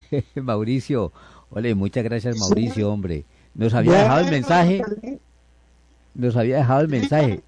Mauricio, ole, muchas gracias Mauricio, hombre. Nos había dejado el mensaje, nos había dejado el mensaje.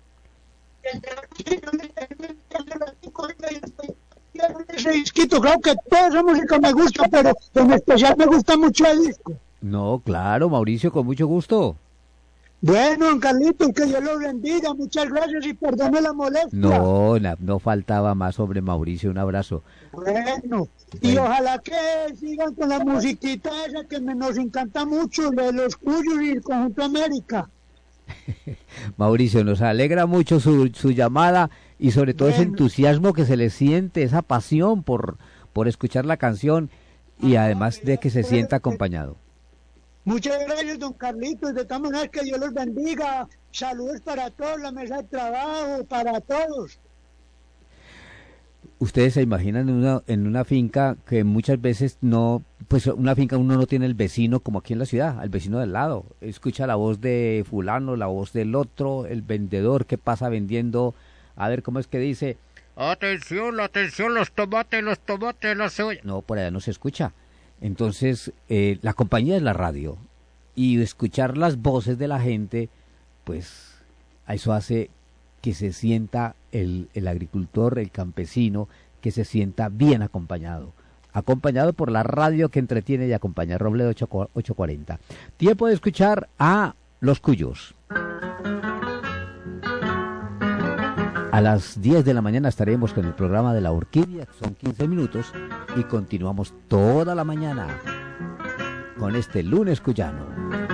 Ese disquito, claro que toda esa música me gusta, pero en especial me gusta mucho el disco. No, claro, Mauricio, con mucho gusto. Bueno, don Carlitos, que Dios lo bendiga, muchas gracias y perdone la molestia. No, no faltaba más, hombre, Mauricio, un abrazo. Bueno, y ojalá que sigan con la musiquita esa que nos encanta mucho, de los Cuyos y el Conjunto América. Mauricio, nos alegra mucho su llamada y sobre todo ese entusiasmo que se le siente, esa pasión por escuchar la canción y además de que se sienta acompañado. Muchas gracias, don Carlitos, de todas maneras que Dios los bendiga, saludos para todos, la mesa de trabajo, para todos. Ustedes se imaginan en una finca que muchas veces no, pues una finca uno no tiene el vecino como aquí en la ciudad, al vecino del lado, escucha la voz de fulano, la voz del otro, el vendedor que pasa vendiendo, a ver cómo es que dice, atención, atención, los tomates, la cebolla. No, por allá no se escucha. Entonces, la compañía es la radio y escuchar las voces de la gente, pues a eso hace que se sienta el agricultor, el campesino, que se sienta bien acompañado por la radio que entretiene y acompaña. Robledo 840. Tiempo de escuchar a Los Cuyos. A las 10 de la mañana estaremos con el programa de La Orquídea, son 15 minutos, y continuamos toda la mañana con este lunes cuyano.